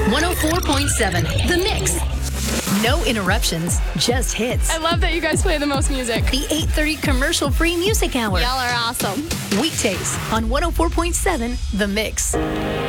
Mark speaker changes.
Speaker 1: 104.7 The Mix. No interruptions, just hits.
Speaker 2: I love that you guys play the most music.
Speaker 1: The 8:30 commercial-free music hour.
Speaker 2: Y'all are awesome.
Speaker 1: Weekdays on 104.7 The Mix.